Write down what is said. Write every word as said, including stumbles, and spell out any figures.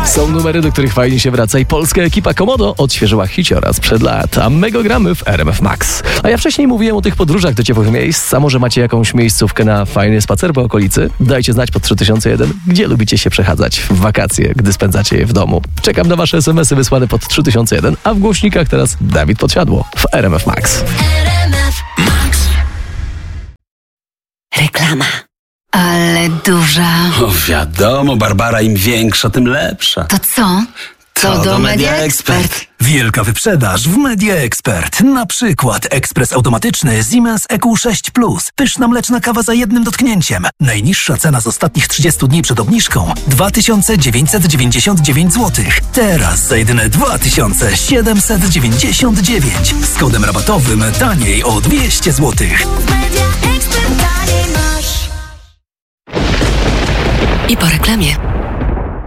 Są numery, do których fajnie się wraca i polska ekipa Komodo odświeżyła hiciora sprzed lat, a my go gramy w R M F Max. A ja wcześniej mówiłem o tych podróżach do ciepłych miejsc, a może macie jakąś miejscówkę na fajny spacer po okolicy? Dajcie znać pod trzy tysiące jeden, gdzie lubicie się przechadzać w wakacje, gdy spędzacie je w domu. Czekam na wasze es em esy wysłane pod trzy tysiące jeden, a w głośnikach teraz Dawid Podsiadło w R M F Max. R M F Max. Reklama. Ale duża. O wiadomo, Barbara, im większa, tym lepsza. To co? To, To do, do Media Media Expert. Expert. Wielka wyprzedaż w Media Expert. Na przykład ekspres automatyczny Siemens E Q sześć plus. Pyszna mleczna kawa za jednym dotknięciem. Najniższa cena z ostatnich trzydziestu dni przed obniżką dwa tysiące dziewięćset dziewięćdziesiąt dziewięć złotych. Teraz za jedyne dwa tysiące siedemset dziewięćdziesiąt dziewięć. Z kodem rabatowym taniej o dwieście złotych. I po reklamie.